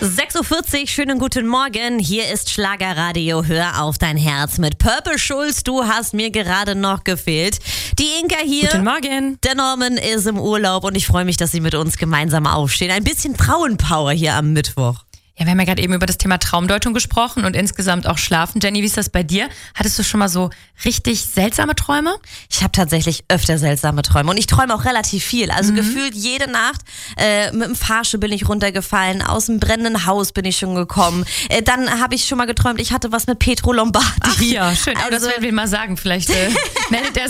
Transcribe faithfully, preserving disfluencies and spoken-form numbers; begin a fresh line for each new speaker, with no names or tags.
sechs Uhr vierzig, schönen guten Morgen. Hier ist Schlagerradio. Hör auf dein Herz mit Purple Schulz. Du hast mir gerade noch gefehlt. Die Inka hier.
Guten Morgen.
Der Norman ist im Urlaub und ich freue mich, dass sie mit uns gemeinsam aufstehen. Ein bisschen Frauenpower hier am Mittwoch.
Ja, wir haben ja gerade eben über das Thema Traumdeutung gesprochen und insgesamt auch Schlafen. Jenny, wie ist das bei dir? Hattest du schon mal so richtig seltsame Träume?
Ich habe tatsächlich öfter seltsame Träume und ich träume auch relativ viel. Also mhm. gefühlt jede Nacht äh, mit dem Fahrstuhl bin ich runtergefallen, aus dem brennenden Haus bin ich schon gekommen. Äh, dann habe ich schon mal geträumt, ich hatte was mit Pietro Lombardi.
Ach ja, schön. Also, das werden wir mal sagen. Vielleicht äh, meldet er